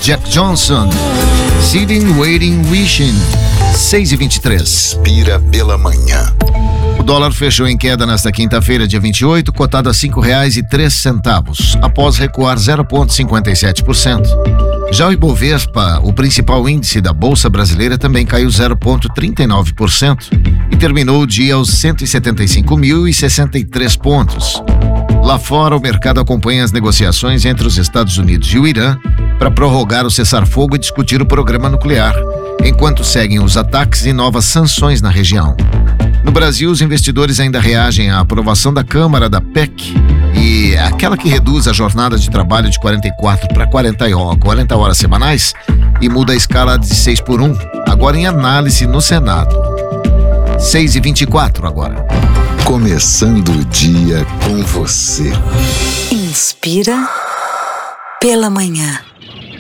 Jack Johnson, Sitting, Waiting, Wishing, 6h23. Inspira pela manhã. O dólar fechou em queda nesta quinta-feira, dia 28, cotado a R$ 5,03, após recuar 0,57%. Já o Ibovespa, o principal índice da Bolsa Brasileira, também caiu 0,39% e terminou o dia aos 175.063 pontos. Lá fora, o mercado acompanha as negociações entre os Estados Unidos e o Irã para prorrogar o cessar-fogo e discutir o programa nuclear, enquanto seguem os ataques e novas sanções na região. No Brasil, os investidores ainda reagem à aprovação da Câmara da PEC, e aquela que reduz a jornada de trabalho de 44 para 40 horas semanais e muda a escala de 6x1, agora em análise no Senado. 6h24 agora. Começando o dia com você. Inspira pela manhã.